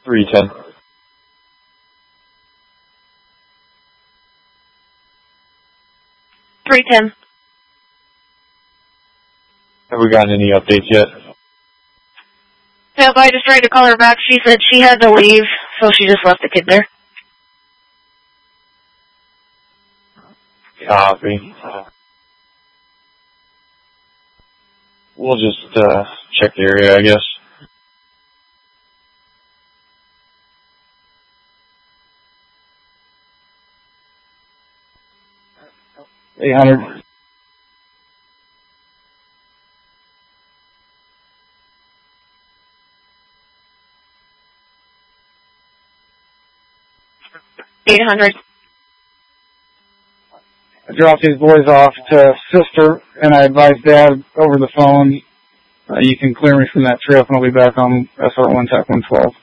310. Have we gotten any updates yet? Yep, I just tried to call her back. She said she had to leave, so she just left the kid there. Copy. We'll just check the area, I guess. 800. I dropped these boys off to sister, and I advised Dad over the phone, you can clear me from that trip, and I'll be back on SR1 TAC 112.